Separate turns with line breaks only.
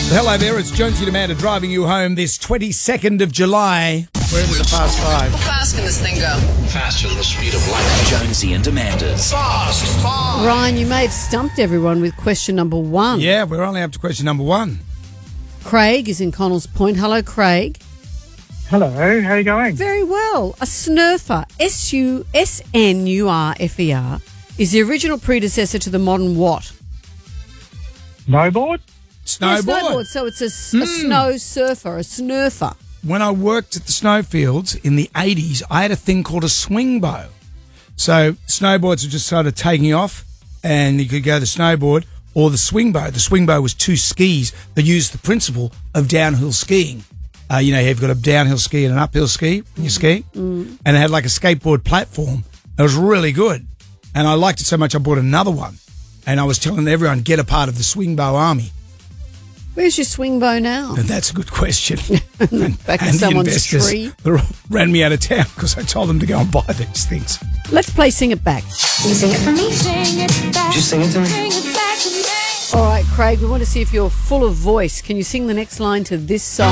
Hello there, it's Jonesy and Amanda driving you home this 22nd of July. We're into the Fast Five.
How fast can this thing go?
Faster than the speed of light.
Jonesy and Amanda's.
Fast.
Ryan, you may have stumped everyone with question number one.
Yeah, we're only up to question number one.
Craig is in Connells Point. Hello, Craig.
Hello, how are you going?
Very well. A snurfer, S-U-S-N-U-R-F-E-R, is the original predecessor to the modern what?
Snowboard?
Snowboard.
Yeah, snowboard. So it's a snow surfer, a snurfer.
When I worked at the snowfields in the 80s, I had a thing called a swing bow. So snowboards were just sort of taking off, and you could go the snowboard or the swing bow. The swing bow was two skis that used the principle of downhill skiing. You've got a downhill ski and an uphill ski when you ski, and it had like a skateboard platform. It was really good, and I liked it so much I bought another one, and I was telling everyone, get a part of the swing bow army.
Where's your swing bow now?
And that's a good question.
Back in
And the
someone's
investors
tree.
ran me out of town because I told them to go and buy these things.
Let's play Sing It Back.
Can you sing it for me? Sing it back.
Just sing it to me.
Sing it back to me.
All right, Craig, we want to see if you're full of voice. Can you sing the next line to this song?